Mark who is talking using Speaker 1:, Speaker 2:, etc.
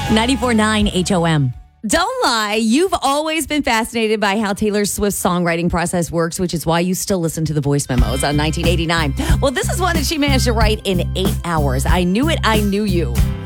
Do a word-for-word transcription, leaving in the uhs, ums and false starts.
Speaker 1: ninety-four point nine H O M. Don't lie. You've always been fascinated by how Taylor Swift's songwriting process works, which is why you still listen to the voice memos on nineteen eighty-nine. Well, this is one that she managed to write in eight hours. I Knew It, I Knew You.